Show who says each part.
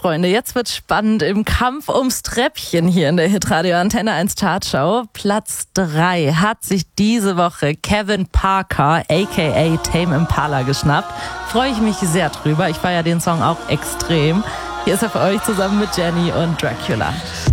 Speaker 1: Freunde, jetzt wird spannend im Kampf ums Treppchen hier in der Hitradio Antenne 1 Chartshow. Platz 3 hat sich diese Woche Kevin Parker, aka Tame Impala, geschnappt. Freue ich mich sehr drüber. Ich feiere den Song auch extrem. Hier ist er für euch zusammen mit Jenny und Dracula.